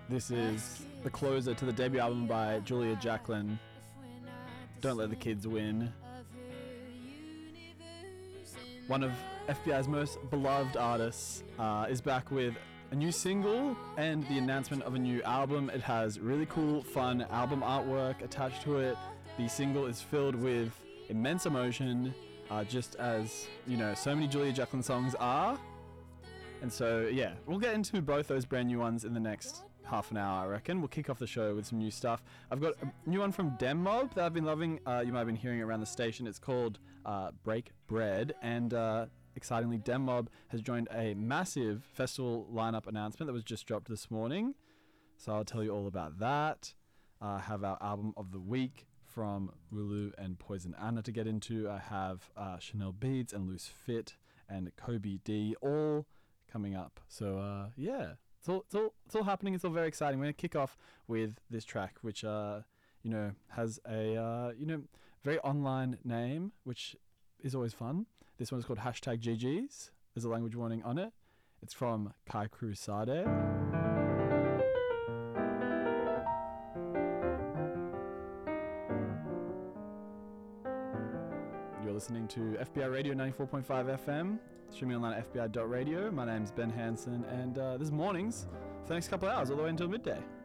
This is the closer to the debut album by Julia Jacklin, Don't Let the Kids Win. One of FBI's most beloved artists is back with a new single and the announcement of a new album. It has really cool, fun album artwork attached to it. The single is filled with immense emotion, just as, you know, so many Julia Jacklin songs are. And so, yeah, we'll get into both those brand new ones in the next half an hour, I reckon. We'll kick off the show with some new stuff. I've got a new one from Dem Mob that I've been loving. You might have been hearing it around the station. It's called Break Bread. And excitingly, Dem Mob has joined a massive festival lineup announcement that was just dropped this morning. So I'll tell you all about that. Have our album of the week from Rulu and Poison Anna to get into. I have Chanel Beads and Loose Fit and Kobe D all coming up. So yeah, it's all happening. It's all very exciting. We're gonna kick off with this track, which has a very online name, which is always fun. This one is called #GGs. There's a language warning on it. It's from Kai Crusade. You're listening to FBI Radio 94.5 FM, streaming online at fbi.radio. My name's Ben Hansen, and this is mornings for the next couple of hours, all the way until midday.